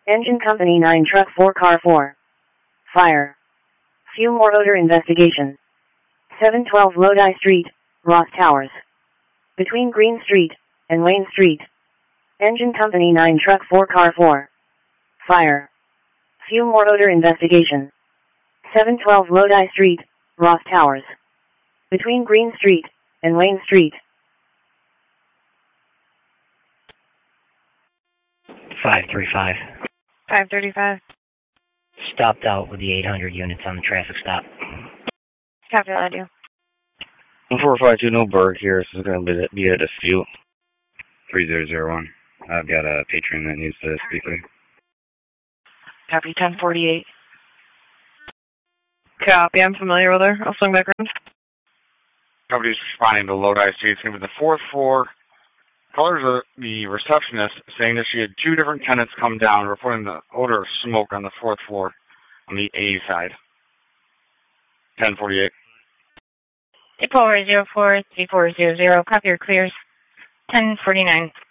Engine Company 9 Truck 4 Car 4. Fire. Fuel more odor investigation. 712 Lodi Street, Ross Towers. Between Green Street and Wayne Street. Engine Company 9 Truck 4 Car 4. Fire. Fuel more odor investigation. 712 Lodi Street, Ross Towers. Between Green Street and Wayne Street. 535. 535. Stopped out with the 800 units on the traffic stop. Copy that, I do. 452 No Berg here. This is going to be a dispute. 3001. I've got a patron that needs to speak with you. Copy 1048. Copy, I'm familiar with her. I'll swing back around. Nobody's responding to Lodi Street. It's going to be the fourth floor. Callers the receptionist saying that she had two different tenants come down reporting the odor of smoke on the fourth floor on the A side. 1048. 404-3400. Copy your clears. 1049.